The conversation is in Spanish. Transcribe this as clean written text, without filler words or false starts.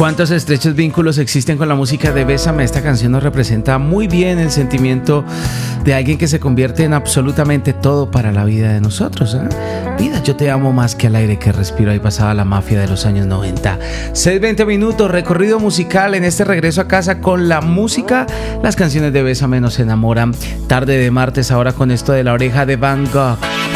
Cuántos estrechos vínculos existen con la música de Bésame. Esta canción nos representa muy bien el sentimiento de alguien que se convierte en absolutamente todo para la vida de nosotros, ¿eh? Vida, yo te amo más que al aire que respiro. Ahí pasaba la mafia de los años 90. 6:20 minutos, recorrido musical en este regreso a casa con la música. Las canciones de Bésame nos enamoran. Tarde de martes ahora con esto de La Oreja de Van Gogh.